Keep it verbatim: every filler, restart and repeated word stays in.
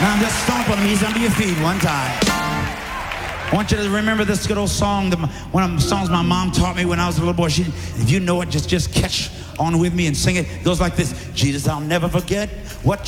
Now just stomp on him. He's under your feet one time. I want you to remember this good old song, the, one of the songs my mom taught me when I was a little boy. She, if you know it, just, just catch on with me and sing it. It goes like this. Jesus, I'll never forget what